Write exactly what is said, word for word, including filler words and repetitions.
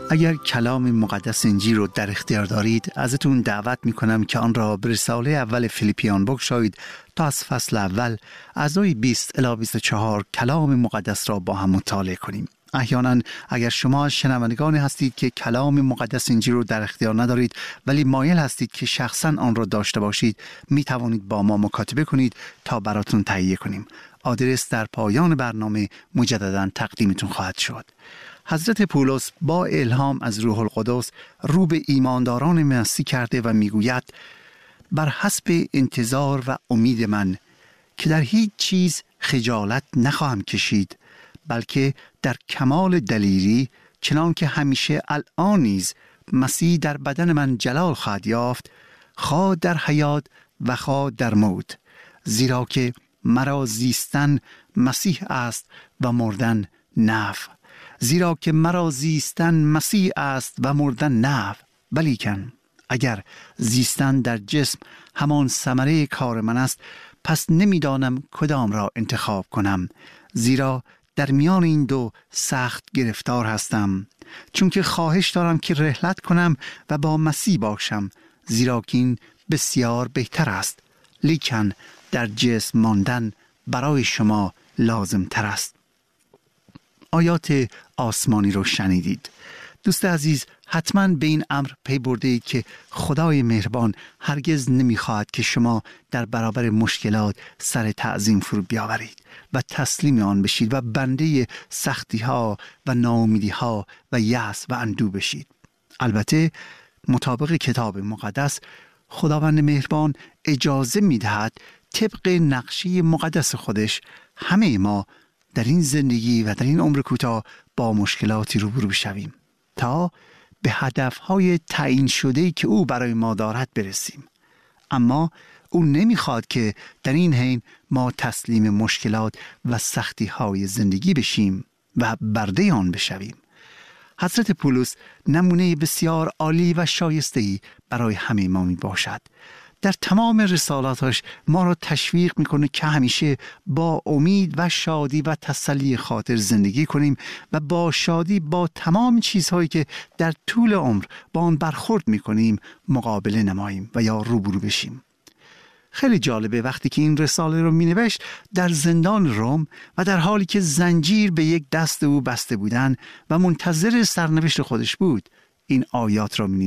اگر کلام مقدس انجیل رو در اختیار دارید، ازتون دعوت میکنم که آن را به رساله اول فیلیپیان بگشایید تا از فصل اول از آیه بیست الی بیست و چهار کلام مقدس را با هم مطالعه کنیم. احیانا اگر شما از شنوندگان هستید که کلام مقدس انجیل رو در اختیار ندارید ولی مایل هستید که شخصا آن را داشته باشید، می توانید با ما مکاتبه کنید تا براتون تهیه کنیم. آدرس در پایان برنامه مجددا تقدیمتون خواهد شد. حضرت پولس با الهام از روح القدس رو به ایمانداران مسیح کرده و میگوید: بر حسب انتظار و امید من که در هیچ چیز خجالت نخواهم کشید، بلکه در کمال دلیری چنان که همیشه الان نیز مسیح در بدن من جلال خواهد یافت، خواه در حیات و خواه در موت، زیرا که مرا زیستن مسیح است و مردن نفع. زیرا که مرا زیستن مسیح است و مردن نفع. ولیکن اگر زیستن در جسم همان ثمره کار من است، پس نمیدانم کدام را انتخاب کنم، زیرا در میان این دو سخت گرفتار هستم، چون که خواهش دارم که رحلت کنم و با مسیح باشم، زیرا که این بسیار بهتر است. لیکن در جسم ماندن برای شما لازم تر است. آیات آسمانی رو شنیدید. دوست عزیز، حتما به این امر پی برده اید که خدای مهربان هرگز نمیخواهد که شما در برابر مشکلات سر تعظیم فرو بیاورید و تسلیم آن بشید و بنده سختی ها و ناامیدی ها و یأس و اندوه بشید. البته مطابق کتاب مقدس خداوند مهربان اجازه میدهد طبق نقشه مقدس خودش همه ما در این زندگی و در این عمر کوتاه با مشکلاتی روبرو بشویم تا به هدفهای تعیین شده‌ای که او برای ما دارد برسیم. اما او نمیخواد که در این حین ما تسلیم مشکلات و سختی‌های زندگی بشیم و برده آن بشویم. حضرت پولس نمونه بسیار عالی و شایسته‌ای برای همه ما می باشد. در تمام رسالاتش ما را تشویق میکنه که همیشه با امید و شادی و تسلی خاطر زندگی کنیم و با شادی با تمام چیزهایی که در طول عمر با آن برخورد میکنیم مقابله نماییم و یا روبرو بشیم. خیلی جالبه وقتی که این رساله رو مینوشت در زندان روم و در حالی که زنجیر به یک دست او بسته بودن و منتظر سرنوشت خودش بود، این آیات را مینوشت: